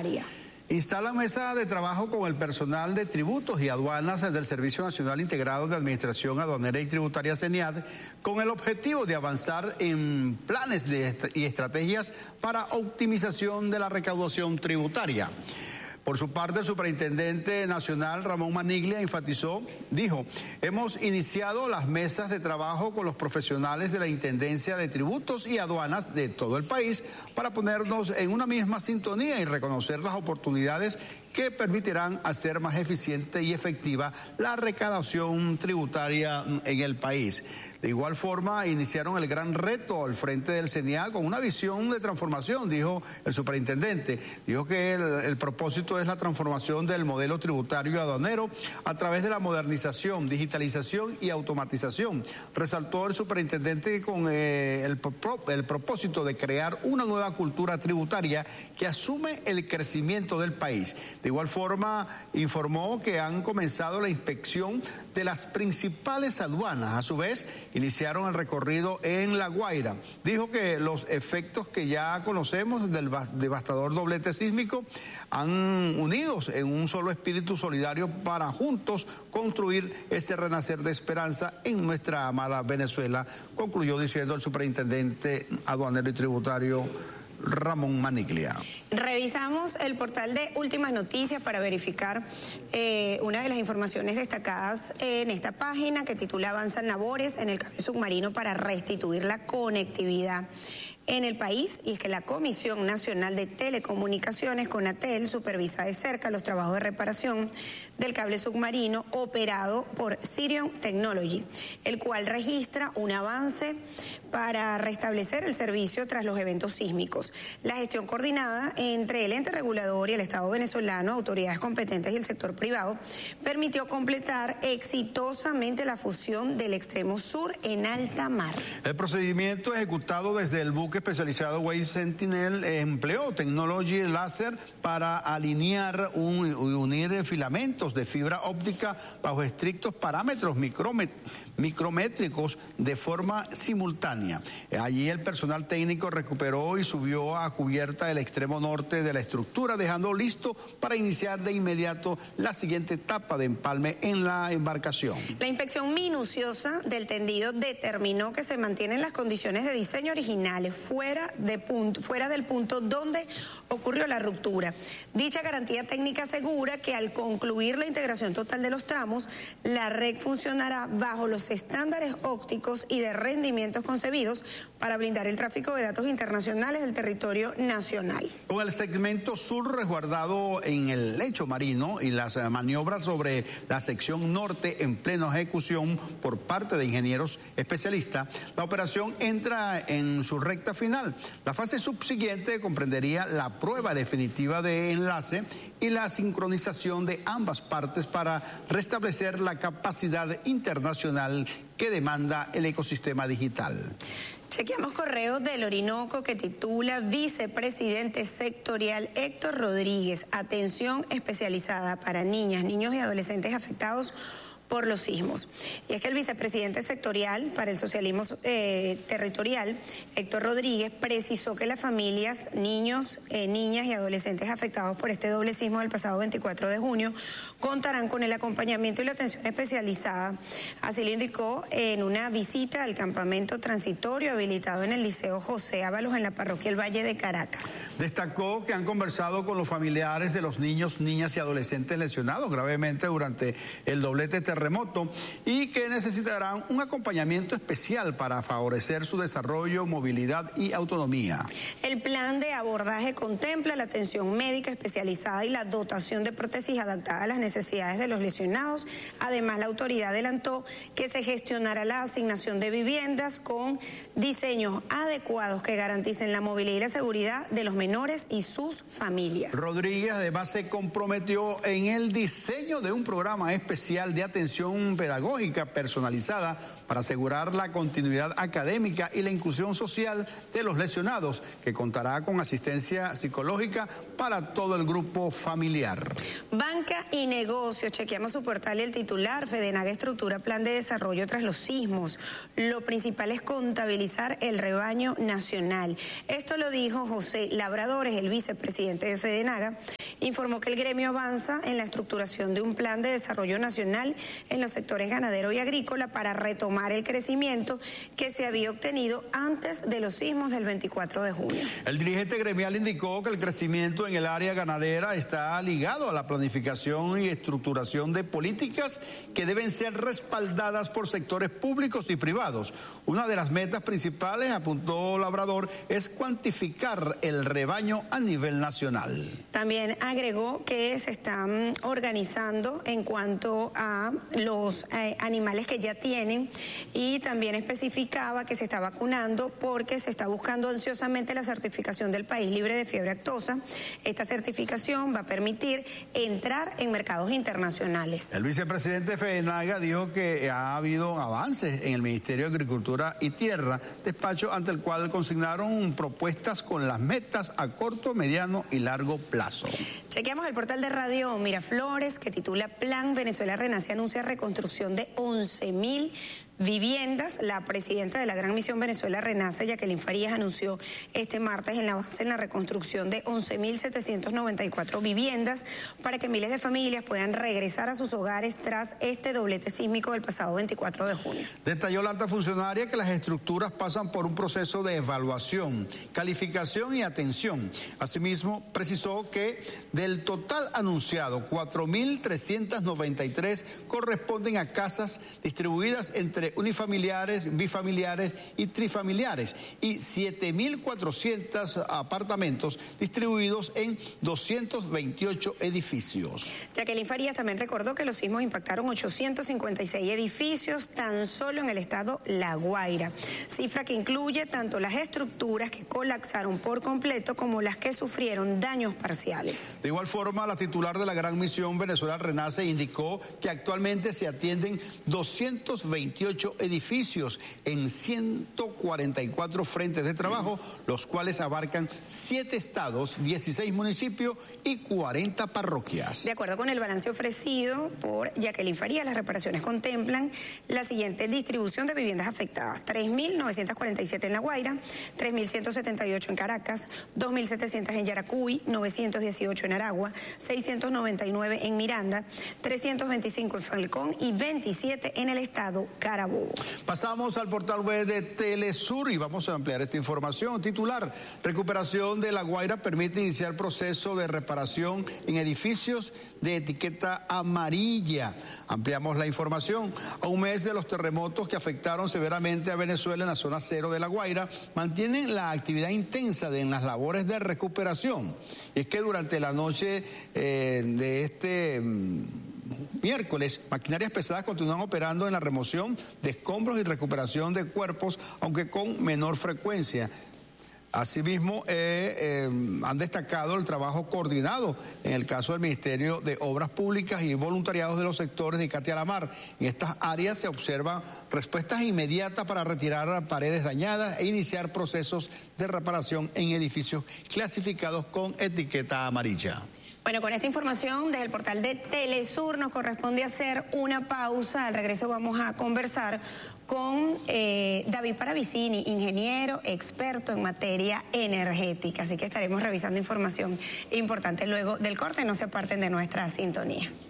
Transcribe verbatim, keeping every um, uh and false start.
tributaria. Instala mesa de trabajo con el personal de tributos y aduanas del Servicio Nacional Integrado de Administración Aduanera y Tributaria CENIAD con el objetivo de avanzar en planes de est- y estrategias para optimización de la recaudación tributaria. Por su parte, el superintendente nacional Ramón Maniglia enfatizó, dijo, hemos iniciado las mesas de trabajo con los profesionales de la Intendencia de Tributos y Aduanas de todo el país para ponernos en una misma sintonía y reconocer las oportunidades que permitirán hacer más eficiente y efectiva la recaudación tributaria en el país. De igual forma, iniciaron el gran reto al frente del CENIAD con una visión de transformación, dijo el superintendente. Dijo que el, el propósito es la transformación del modelo tributario aduanero a través de la modernización, digitalización y automatización. Resaltó el superintendente con eh, el, pro, el propósito de crear una nueva cultura tributaria que asume el crecimiento del país. De igual forma, informó que han comenzado la inspección de las principales aduanas. A su vez, iniciaron el recorrido en La Guaira. Dijo que los efectos que ya conocemos del devastador doblete sísmico han unidos en un solo espíritu solidario para juntos construir ese renacer de esperanza en nuestra amada Venezuela, concluyó diciendo el superintendente aduanero y tributario Ramón Maniglia. Revisamos el portal de Últimas Noticias para verificar eh, una de las informaciones destacadas en esta página que titula Avanzan labores en el cable submarino para restituir la conectividad en el país, y es que la Comisión Nacional de Telecomunicaciones, CONATEL, supervisa de cerca los trabajos de reparación del cable submarino operado por Sirion Technologies, el cual registra un avance para restablecer el servicio tras los eventos sísmicos. La gestión coordinada entre el ente regulador y el Estado venezolano, autoridades competentes y el sector privado, permitió completar exitosamente la fusión del extremo sur en alta mar. El procedimiento ejecutado desde el buque especializado Wave Sentinel empleó tecnología láser para alinear un, y unir filamentos de fibra óptica bajo estrictos parámetros micromet, micrométricos de forma simultánea. Allí el personal técnico recuperó y subió a cubierta el extremo norte de la estructura, dejando listo para iniciar de inmediato la siguiente etapa de empalme en la embarcación. La inspección minuciosa del tendido determinó que se mantienen las condiciones de diseño originales fuera, de punto, fuera del punto donde ocurrió la ruptura. Dicha garantía técnica asegura que al concluir la integración total de los tramos, la red funcionará bajo los estándares ópticos y de rendimientos concebidos para blindar el tráfico de datos internacionales del territorio nacional. Con el segmento sur resguardado en el lecho marino y las maniobras sobre la sección norte en plena ejecución por parte de ingenieros especialistas, la operación entra en su recta final. La fase subsiguiente comprendería la prueba definitiva de enlace y la sincronización de ambas partes para restablecer la capacidad internacional que demanda el ecosistema digital. Chequeamos correos del Orinoco que titula Vicepresidente Sectorial Héctor Rodríguez, atención especializada para niñas, niños y adolescentes afectados por los sismos. Y es que el vicepresidente sectorial para el socialismo eh, territorial, Héctor Rodríguez, precisó que las familias, niños, eh, niñas y adolescentes afectados por este doble sismo del pasado veinticuatro de junio contarán con el acompañamiento y la atención especializada. Así lo indicó en una visita al campamento transitorio habilitado en el Liceo José Ábalos en la parroquia El Valle de Caracas. Destacó que han conversado con los familiares de los niños, niñas y adolescentes lesionados gravemente durante el doblete terremoto y que necesitarán un acompañamiento especial para favorecer su desarrollo, movilidad y autonomía. El plan de abordaje contempla la atención médica especializada y la dotación de prótesis adaptadas a las necesidades de los lesionados. Además, la autoridad adelantó que se gestionará la asignación de viviendas con diseños adecuados que garanticen la movilidad y la seguridad de los menores y sus familias. Rodríguez además se comprometió en el diseño de un programa especial de atención pedagógica personalizada para asegurar la continuidad académica y la inclusión social de los lesionados, que contará con asistencia psicológica para todo el grupo familiar. Banca y negocios, chequeamos su portal y el titular, FEDENAGA estructura plan de desarrollo tras los sismos. Lo principal es contabilizar el rebaño nacional. Esto lo dijo José Labradores, el vicepresidente de FEDENAGA, informó que el gremio avanza en la estructuración de un plan de desarrollo nacional en los sectores ganadero y agrícola para retomar el crecimiento que se había obtenido antes de los sismos del veinticuatro de junio. El dirigente gremial indicó que el crecimiento en el área ganadera está ligado a la planificación y estructuración de políticas que deben ser respaldadas por sectores públicos y privados. Una de las metas principales, apuntó Labrador, es cuantificar el rebaño a nivel nacional. También agregó que se están organizando en cuanto a los eh, animales que ya tienen, y también especificaba que se está vacunando porque se está buscando ansiosamente la certificación del país libre de fiebre aftosa. Esta certificación va a permitir entrar en mercados internacionales. El vicepresidente Fenaga dijo que ha habido avances en el Ministerio de Agricultura y Tierra, despacho ante el cual consignaron propuestas con las metas a corto, mediano y largo plazo. Chequeamos el portal de Radio Miraflores, que titula Plan Venezuela Renace anuncia reconstrucción de once mil viviendas. La presidenta de la Gran Misión Venezuela Renace, Jacqueline Farías, anunció este martes el avance en la reconstrucción de once mil setecientas noventa y cuatro viviendas para que miles de familias puedan regresar a sus hogares tras este doblete sísmico del pasado veinticuatro de junio. Detalló la alta funcionaria que las estructuras pasan por un proceso de evaluación, calificación y atención. Asimismo, precisó que del total anunciado, cuatro mil trescientas noventa y tres corresponden a casas distribuidas entre unifamiliares, bifamiliares y trifamiliares, y siete mil cuatrocientos apartamentos distribuidos en doscientos veintiocho edificios. Jacqueline Farías también recordó que los sismos impactaron ochocientos cincuenta y seis edificios tan solo en el estado La Guaira, cifra que incluye tanto las estructuras que colapsaron por completo como las que sufrieron daños parciales. De igual forma, la titular de la Gran Misión Venezuela Renace indicó que actualmente se atienden doscientos veintiocho edificios en ciento cuarenta y cuatro frentes de trabajo, los cuales abarcan siete estados, dieciséis municipios y cuarenta parroquias. De acuerdo con el balance ofrecido por Jacqueline Farías, las reparaciones contemplan la siguiente distribución de viviendas afectadas: tres mil novecientas cuarenta y siete en La Guaira, tres mil ciento setenta y ocho en Caracas, dos mil setecientos en Yaracuy, novecientos dieciocho en Aragua, seiscientos noventa y nueve en Miranda, trescientos veinticinco en Falcón y veintisiete en el estado Carabobo. Pasamos al portal web de Telesur y vamos a ampliar esta información. Titular: recuperación de La Guaira permite iniciar proceso de reparación en edificios de etiqueta amarilla. Ampliamos la información. A un mes de los terremotos que afectaron severamente a Venezuela en la zona cero de La Guaira, mantienen la actividad intensa de, en las labores de recuperación. Y es que durante la noche eh, de este mmm, miércoles, maquinarias pesadas continúan operando en la remoción de escombros y recuperación de cuerpos, aunque con menor frecuencia. Asimismo, eh, eh, han destacado el trabajo coordinado en el caso del Ministerio de Obras Públicas y voluntariados de los sectores de Icate a la Mar. En estas áreas se observan respuestas inmediatas para retirar paredes dañadas e iniciar procesos de reparación en edificios clasificados con etiqueta amarilla. Bueno, con esta información desde el portal de Telesur nos corresponde hacer una pausa. Al regreso vamos a conversar con eh, David Paravicini, ingeniero experto en materia energética. Así que estaremos revisando información importante luego del corte. No se aparten de nuestra sintonía.